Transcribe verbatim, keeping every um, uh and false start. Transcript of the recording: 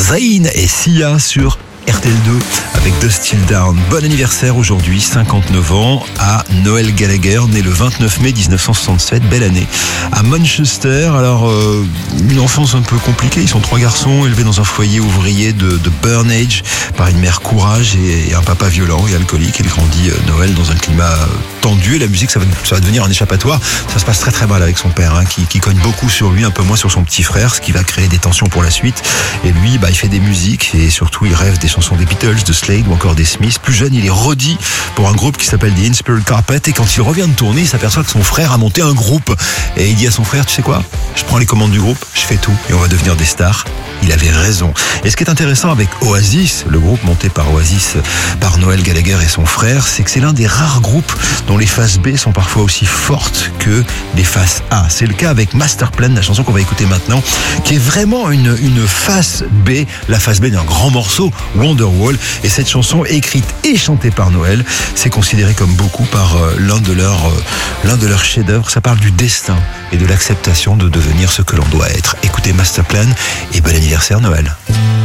Zayn et Sia sur R T L deux avec Dust Till Dawn. Bon anniversaire aujourd'hui, cinquante-neuf ans, à Noel Gallagher, né le vingt-neuf mai dix-neuf cent soixante-sept, belle année, à Manchester. Alors, euh, une enfance un peu compliquée, ils sont trois garçons élevés dans un foyer ouvrier de, de Burnage par une mère courage et, et un papa violent et alcoolique. Il grandit, euh, Noël, dans un climat euh, tendu, et la musique, ça va, ça va devenir un échappatoire. Ça se passe très très mal avec son père, hein, qui, qui cogne beaucoup sur lui, un peu moins sur son petit frère, ce qui va créer des tensions pour la suite. Et lui, bah, il fait des musiques et surtout il rêve des chansons des Beatles, de Slade ou encore des Smiths. Plus jeune, il est roddy pour un groupe qui s'appelle The Inspired Carpet, et quand il revient de tourner, il s'aperçoit que son frère a monté un groupe. Et il dit à son frère, tu sais quoi, je prends les commandes du groupe, je fais tout et on va devenir des stars. Il avait raison. Et ce qui est intéressant avec Oasis, le groupe monté par Oasis, par Noel Gallagher et son frère, c'est que c'est l'un des rares groupes dont les faces B sont parfois aussi fortes que les faces A. C'est le cas avec Masterplan, la chanson qu'on va écouter maintenant, qui est vraiment une, une face B, la face B d'un grand morceau, Wonderwall. Et cette chanson, écrite et chantée par Noel, c'est considéré comme beaucoup par euh, l'un de leurs euh, l'un de leurs chefs-d'œuvre. Ça parle du destin et de l'acceptation de devenir ce que l'on doit être. Écoutez Masterplan et bon anniversaire Noël.